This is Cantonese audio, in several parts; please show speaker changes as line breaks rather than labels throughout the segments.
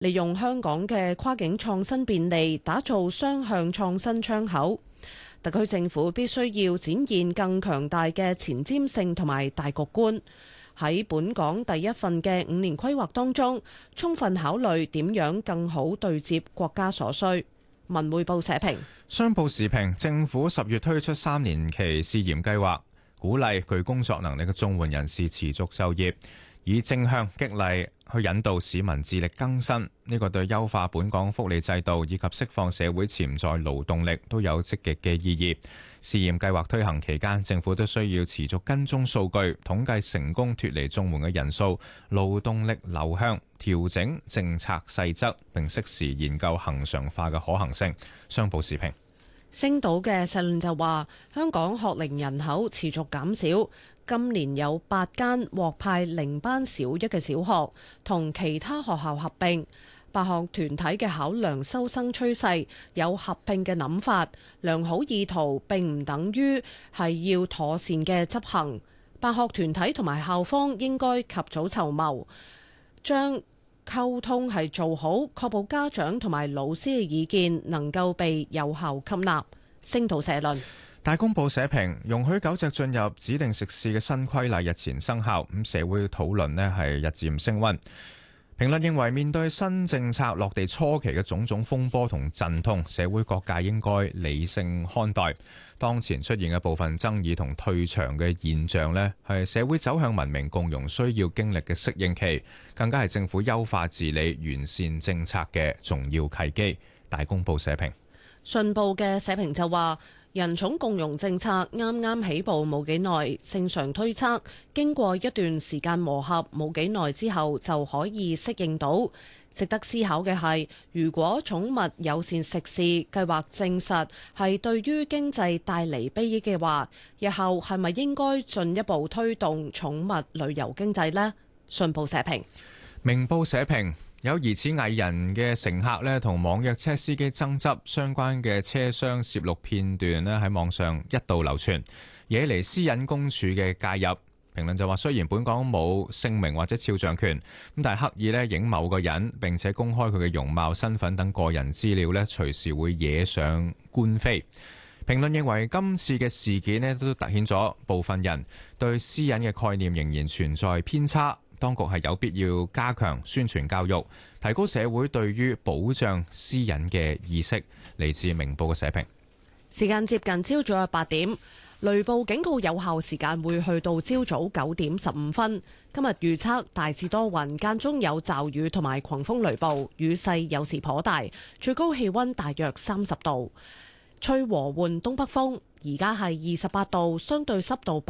利用香港嘅跨境創新便利，打造雙向創新窗口。特區政府必須要展現更強大嘅前瞻性同埋大局觀，喺本港第一份嘅5年規劃當中，充分考慮點樣更好對接國家所需。文匯報社評。
商報時評，政府10月推出3年期試驗計劃，鼓勵具工作能力嘅綜援人士持續就業，以正向激勵去引導市民自力更生，呢個對優化本港福利制度以及釋放社會潛在勞動力都有積極嘅意義。試驗計劃推行期間，政府都需要持續跟蹤數據，統計成功脫離綜援嘅人數、勞動力流向，調整政策細則，並適時研究恆常化嘅可行性。商報時評。
星島嘅社論就話，香港學齡人口持續減少。今年有8間獲派0班小一嘅小學同其他學校合併，辦學團體嘅考量收生趨勢，有合併嘅諗法，良好意圖並唔等於係要妥善嘅執行。辦學團體同埋校方應該及早籌謀，將溝通係做好，確保家長同埋老師嘅意見能夠被有效吸納。星島社論。
大公報社評，容許狗隻進入指定食肆嘅新規例日前生效，社會討論呢係日漸升溫。評論認為，面對新政策落地初期嘅種種風波同陣痛，社會各界應該理性看待。當前出現嘅部分爭議同退場嘅現象呢，係社會走向文明共融需要經歷嘅適應期，更加係政府優化治理、完善政策嘅重要契機。大公報社評。
信報嘅社評就話，人寵共融政策啱啱起步冇幾耐，正常推測經過一段時間磨合冇幾耐之後就可以適應到。值得思考嘅係，如果寵物友善食肆計劃證實係對於經濟帶嚟裨益嘅話，日後係咪應該進一步推動寵物旅遊經濟呢？信報社評。
明報社評。有疑似藝人嘅乘客咧，同網約車司機爭執，相關嘅車廂攝錄片段咧喺網上一度流傳，惹嚟私隱公署嘅介入。評論就話，雖然本港冇姓名或者肖像權，咁但係刻意咧影某個人，並且公開佢嘅容貌、身份等個人資料咧，隨時會惹上官非。評論認為，今次嘅事件咧都凸顯咗部分人對私隱嘅概念仍然存在偏差。當局係有必要加強宣傳教育，提高社會對於保障私隱嘅意識。嚟自明報嘅社評。
時間接近朝早嘅8點，雷暴警告有效時間會去到朝早9點15分。今日預測大致多雲，間中有驟雨同埋狂風雷暴，雨勢有時頗大，最高氣溫大約30度，吹和緩東北風。而家係28度，相對濕度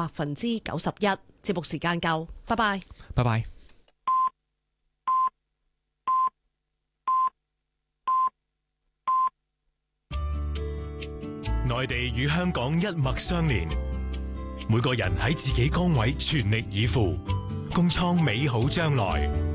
91%。節目時間夠，拜拜。
拜拜。
內地與香港一脈相連，每個人喺自己崗位全力以赴，共創美好將來。